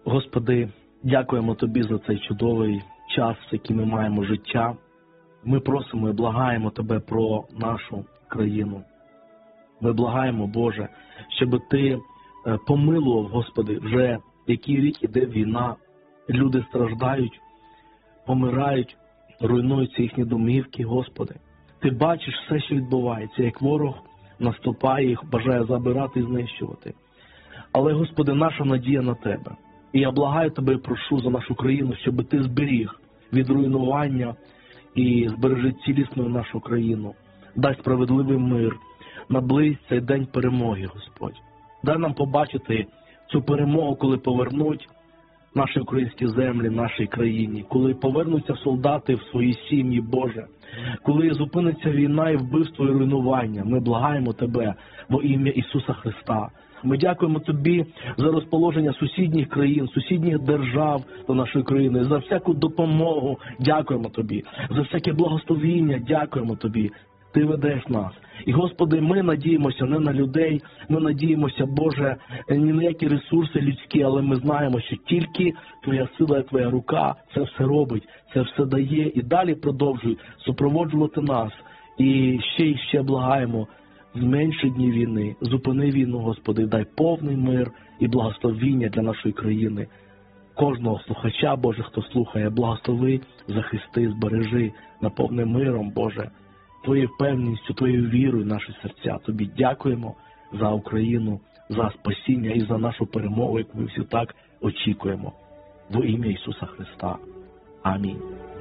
Господи, дякуємо Тобі за цей чудовий час, в який ми маємо життя. Ми просимо і благаємо Тебе про нашу країну. Ми благаємо, Боже, щоб Ти помилував, Господи, вже який рік іде війна, люди страждають, помирають, руйнуються їхні домівки, Господи. Ти бачиш все, що відбувається, як ворог наступає, їх бажає забирати і знищувати. Але, Господи, наша надія на Тебе. І я благаю Тебе і прошу за нашу країну, щоб Ти зберіг від руйнування і збережи цілісною нашу країну. Дай справедливий мир, наблизь цей день перемоги, Господь. Дай нам побачити цю перемогу, коли повернуть наші українські землі, нашій країні, коли повернуться солдати в свої сім'ї, Боже, коли зупиниться війна і вбивство і руйнування. Ми благаємо Тебе во ім'я Ісуса Христа. Ми дякуємо Тобі за розположення сусідніх країн, сусідніх держав до нашої країни, за всяку допомогу. Дякуємо Тобі, за всяке благословіння. Дякуємо Тобі. Ти ведеш нас. І, Господи, ми надіємося не на людей, ми надіємося, Боже, ні на які ресурси людські, але ми знаємо, що тільки Твоя сила і Твоя рука це все робить, це все дає. І далі продовжуй супроводжувати нас. І ще благаємо, зменши дні війни, зупини війну, Господи, дай повний мир і благословіння для нашої країни. Кожного слухача, Боже, хто слухає, благослови, захисти, збережи, наповни миром, Боже, Твоєю впевненістю, Твоєю вірою наші серця. Тобі дякуємо за Україну, за спасіння і за нашу перемогу, яку ми всі так очікуємо. Во ім'я Ісуса Христа. Амінь.